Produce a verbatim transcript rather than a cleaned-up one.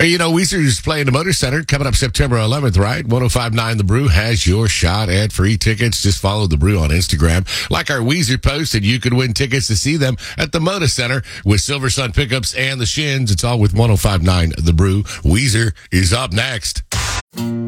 Hey, you know, Weezer's playing the Motor Center coming up September eleventh, right? ten fifty-nine The Brew has your shot at free tickets. Just follow The Brew on Instagram. Like our Weezer post, and you could win tickets to see them at the Motor Center with Silver Sun Pickups and the Shins. It's all with ten fifty-nine The Brew. Weezer is up next.